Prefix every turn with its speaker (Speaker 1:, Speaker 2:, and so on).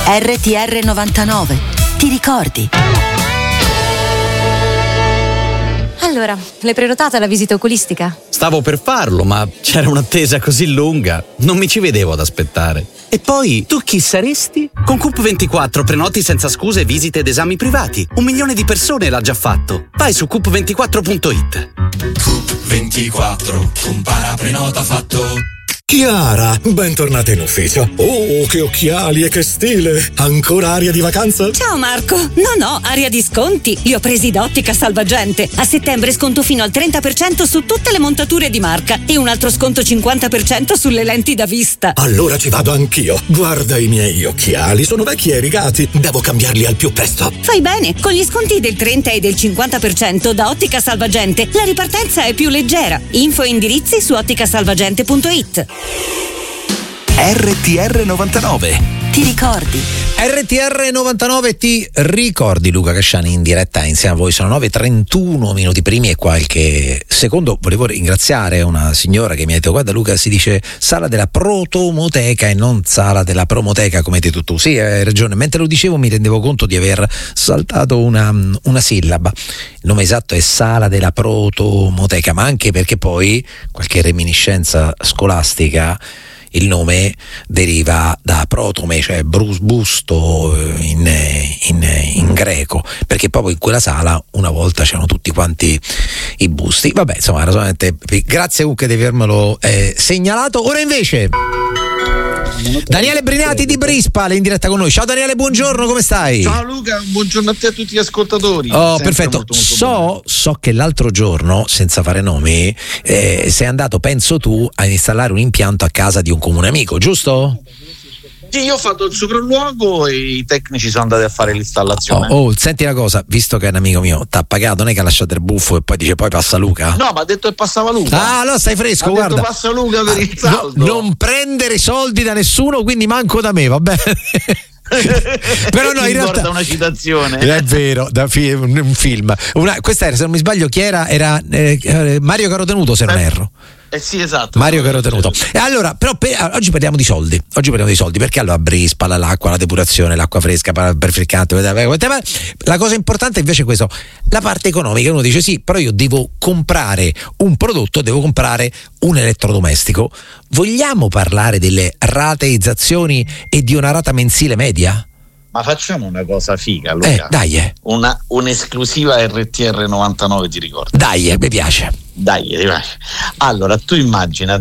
Speaker 1: RTR 99. Ti ricordi?
Speaker 2: Allora, l'hai prenotata la visita oculistica?
Speaker 3: Stavo per farlo, ma c'era un'attesa così lunga, non mi ci vedevo ad aspettare. E poi, tu chi saresti? Con Coop24 prenoti senza scuse visite ed esami privati. 1 milione di persone l'ha già fatto. Vai su coop24.it.
Speaker 4: Coop24, compara prenota fatto.
Speaker 5: Chiara, bentornata in ufficio. Oh, che occhiali e che stile! Ancora aria di vacanza?
Speaker 6: Ciao Marco! No, aria di sconti. Li ho presi da Ottica Salvagente. A settembre sconto fino al 30% su tutte le montature di marca e un altro sconto 50% sulle lenti da vista.
Speaker 5: Allora ci vado anch'io. Guarda i miei occhiali, sono vecchi e rigati. Devo cambiarli al più presto.
Speaker 6: Fai bene, con gli sconti del 30 e del 50% da Ottica Salvagente la ripartenza è più leggera. Info e indirizzi su otticasalvagente.it.
Speaker 1: RTR 99. Ti ricordi?
Speaker 7: RTR 99 ti ricordi, Luca Casciani in diretta insieme a voi. Sono 9:31 minuti primi e qualche secondo. Volevo ringraziare una signora che mi ha detto: guarda Luca, si dice sala della protomoteca e non sala della promoteca come hai detto tu. Sì, hai ragione, mentre lo dicevo mi rendevo conto di aver saltato una sillaba. Il nome esatto è sala della protomoteca, ma anche perché poi qualche reminiscenza scolastica, il nome deriva da protome, cioè busto in greco, perché proprio in quella sala una volta c'erano tutti quanti i busti. Vabbè, insomma, era solamente. Grazie comunque di avermelo segnalato. Ora invece Daniele Brinati di Brispal in diretta con noi. Ciao Daniele, buongiorno, come stai?
Speaker 8: Ciao Luca, buongiorno a te e a tutti gli ascoltatori.
Speaker 7: Oh, perfetto. So che l'altro giorno, senza fare nomi, sei andato, penso tu, a installare un impianto a casa di un comune amico, giusto?
Speaker 8: Sì, io ho fatto il sopralluogo e i tecnici sono andati a fare l'installazione.
Speaker 7: Senti una cosa, visto che è un amico mio, t'ha pagato, non è che ha lasciato il buffo e poi dice poi passa Luca?
Speaker 8: No, ma ha detto che passava Luca.
Speaker 7: Ah, allora stai fresco, guarda.
Speaker 8: Detto passa Luca per il saldo.
Speaker 7: Non prendere soldi da nessuno, quindi manco da me, va bene? Però no, in realtà
Speaker 8: una citazione
Speaker 7: è vero, da un film. Questa era, se non mi sbaglio, chi era? Era Mario Carotenuto, se non erro.
Speaker 8: Sì, esatto.
Speaker 7: Mario Carotenuto. E allora, però oggi parliamo di soldi. Perché allora Brispal, l'acqua, la depurazione, l'acqua fresca, perfriccante. La cosa importante invece è questo: la parte economica. Uno dice sì, però io devo comprare un prodotto, devo comprare un elettrodomestico. Vogliamo parlare delle rateizzazioni e di una rata mensile media?
Speaker 8: Ma facciamo una cosa figa, Luca.
Speaker 7: Dai.
Speaker 8: Un'esclusiva RTR 99, ti ricordi?
Speaker 7: Dai, mi piace.
Speaker 8: Allora tu immagina